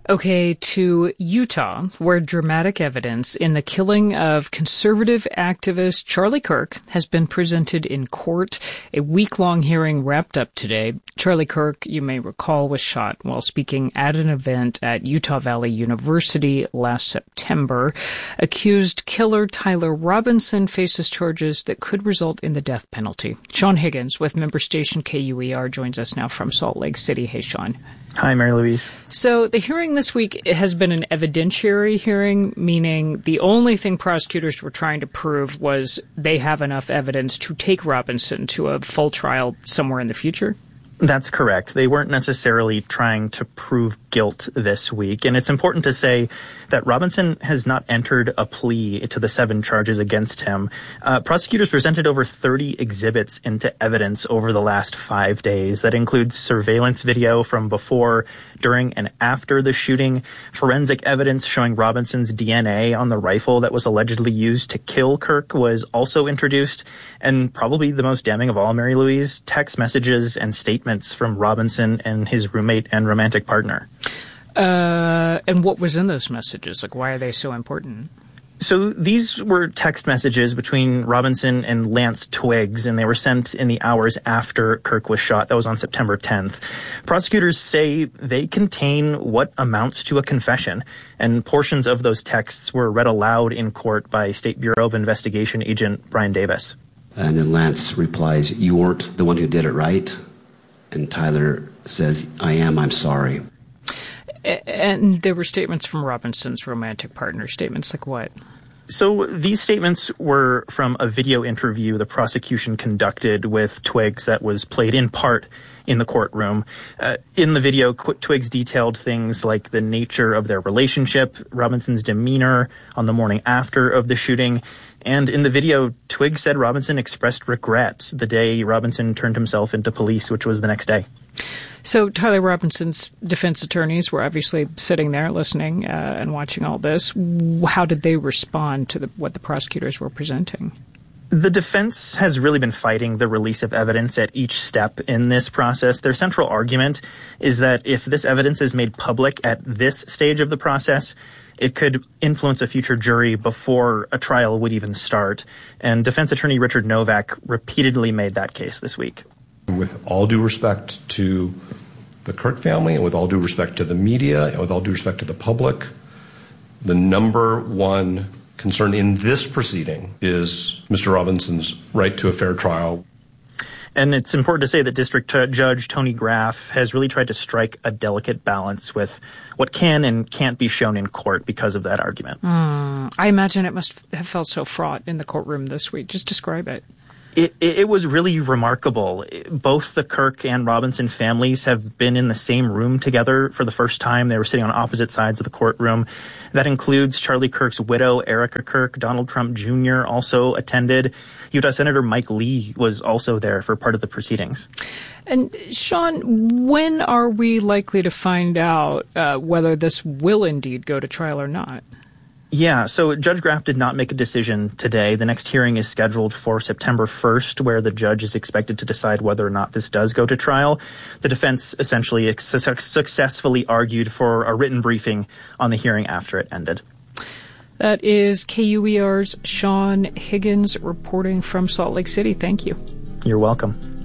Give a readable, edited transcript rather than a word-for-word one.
Okay, to Utah, where dramatic evidence in the killing of conservative activist Charlie Kirk has been presented in court. A week-long hearing wrapped up today. Charlie Kirk, you may recall, was shot while speaking at an event at Utah Valley University last September. Accused killer Tyler Robinson faces charges that could result in the death penalty. Sean Higgins with member station KUER joins us now from Salt Lake City. Hey, Sean. Hi, Mary Louise. So the hearing this week has been an evidentiary hearing, meaning the only thing prosecutors were trying to prove was they have enough evidence to take Robinson to a full trial somewhere in the future? That's correct. They weren't necessarily trying to prove guilt this week. And it's important to say that Robinson has not entered a plea to the 7 charges against him. Prosecutors presented over 30 exhibits into evidence over the last 5 days. That includes surveillance video from before, during, and after the shooting, forensic evidence showing Robinson's DNA on the rifle that was allegedly used to kill Kirk was also introduced. And probably the most damning of all, Mary Louise, text messages and statements from Robinson and his roommate and romantic partner. And what was in those messages? Like, why are they so important? So these were text messages between Robinson and Lance Twiggs, and they were sent in the hours after Kirk was shot. That was on September 10th. Prosecutors say they contain what amounts to a confession, and portions of those texts were read aloud in court by State Bureau of Investigation agent Brian Davis. And then Lance replies, "You weren't the one who did it, right?" And Tyler says, "I am, I'm sorry." And there were statements from Robinson's romantic partner. Statements like what? So these statements were from a video interview the prosecution conducted with Twiggs that was played in part in the courtroom. In the video, Twiggs detailed things like the nature of their relationship, Robinson's demeanor on the morning after of the shooting. And in the video, Twiggs said Robinson expressed regret the day Robinson turned himself into police, which was the next day. So Tyler Robinson's defense attorneys were obviously sitting there listening and watching all this. How did they respond to what the prosecutors were presenting? The defense has really been fighting the release of evidence at each step in this process. Their central argument is that if this evidence is made public at this stage of the process, it could influence a future jury before a trial would even start. And defense attorney Richard Novak repeatedly made that case this week. With all due respect to the Kirk family, and with all due respect to the media, and with all due respect to the public, the number one concern in this proceeding is Mr. Robinson's right to a fair trial. And it's important to say that District Judge Tony Graff has really tried to strike a delicate balance with what can and can't be shown in court because of that argument. I imagine it must have felt so fraught in the courtroom this week. Just describe it. It was really remarkable. Both the Kirk and Robinson families have been in the same room together for the first time. They were sitting on opposite sides of the courtroom. That includes Charlie Kirk's widow, Erica Kirk. Donald Trump Jr. also attended. Utah Senator Mike Lee was also there for part of the proceedings. And Sean, when are we likely to find out whether this will indeed go to trial or not? Yeah, so Judge Graff did not make a decision today. The next hearing is scheduled for September 1st, where the judge is expected to decide whether or not this does go to trial. The defense essentially successfully argued for a written briefing on the hearing after it ended. That is KUER's Sean Higgins reporting from Salt Lake City. Thank you. You're welcome.